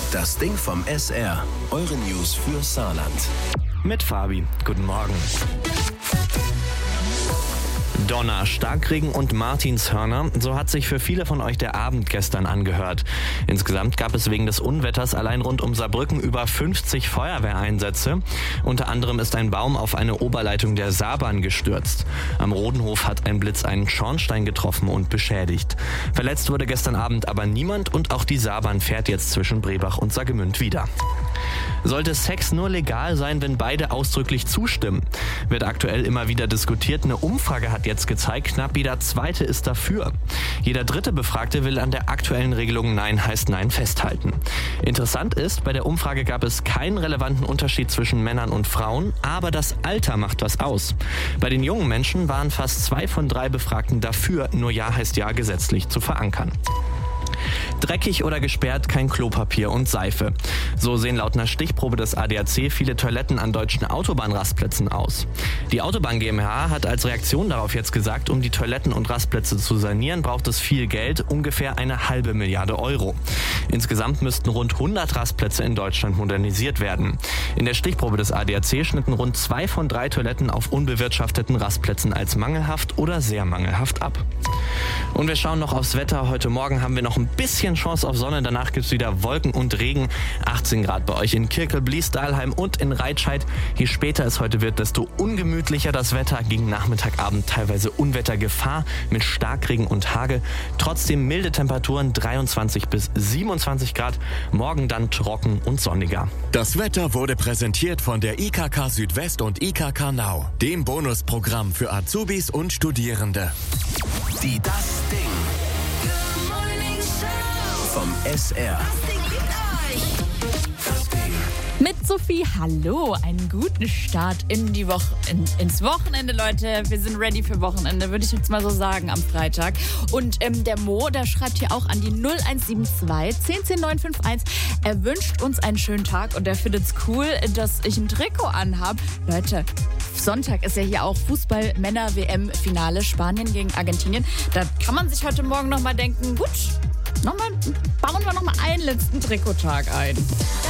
Das Ding vom SR. Eure News für Saarland. Mit Fabi. Guten Morgen. Donner, Starkregen und Martinshörner, so hat sich für viele von euch der Abend gestern angehört. Insgesamt gab es wegen des Unwetters allein rund um Saarbrücken über 50 Feuerwehreinsätze. Unter anderem ist ein Baum auf eine Oberleitung der Saarbahn gestürzt. Am Rodenhof hat ein Blitz einen Schornstein getroffen und beschädigt. Verletzt wurde gestern Abend aber niemand und auch die Saarbahn fährt jetzt zwischen Brebach und Saargemünd wieder. Sollte Sex nur legal sein, wenn beide ausdrücklich zustimmen? Wird aktuell immer wieder diskutiert. Eine Umfrage hat jetzt gezeigt, knapp jeder Zweite ist dafür. Jeder dritte Befragte will an der aktuellen Regelung Nein heißt Nein festhalten. Interessant ist, bei der Umfrage gab es keinen relevanten Unterschied zwischen Männern und Frauen, aber das Alter macht was aus. Bei den jungen Menschen waren fast 2 von 3 Befragten dafür, nur Ja heißt Ja gesetzlich zu verankern. Dreckig oder gesperrt, kein Klopapier und Seife. So sehen laut einer Stichprobe des ADAC viele Toiletten an deutschen Autobahnrastplätzen aus. Die Autobahn GmbH hat als Reaktion darauf jetzt gesagt, um die Toiletten und Rastplätze zu sanieren, braucht es viel Geld, ungefähr 1,5 Milliarde Euro. Insgesamt müssten rund 100 Rastplätze in Deutschland modernisiert werden. In der Stichprobe des ADAC schnitten rund 2 von 3 Toiletten auf unbewirtschafteten Rastplätzen als mangelhaft oder sehr mangelhaft ab. Und wir schauen noch aufs Wetter. Heute Morgen haben wir noch ein bisschen Chance auf Sonne. Danach gibt es wieder Wolken und Regen. 18 Grad bei euch in Kirkel, Blies, Dahlheim und in Reitscheid. Je später es heute wird, desto ungemütlicher das Wetter. Gegen Nachmittagabend teilweise Unwettergefahr mit Starkregen und Hagel. Trotzdem milde Temperaturen 23 bis 27 Grad. Morgen dann trocken und sonniger. Das Wetter wurde präsentiert von der IKK Südwest und IKK Now, dem Bonusprogramm für Azubis und Studierende. Die Das Ding vom SR. Mit Sophie, hallo, einen guten Start in die Woche, ins Wochenende, Leute. Wir sind ready für Wochenende, würde ich jetzt mal so sagen, am Freitag. Und der Mo, der schreibt hier auch an die 0172 10 951. Er wünscht uns einen schönen Tag und er findet es cool, dass ich ein Trikot anhabe. Leute, Sonntag ist ja hier auch Fußball-Männer-WM-Finale, Spanien gegen Argentinien. Da kann man sich heute Morgen nochmal denken, gut, bauen wir nochmal einen letzten Trikottag ein.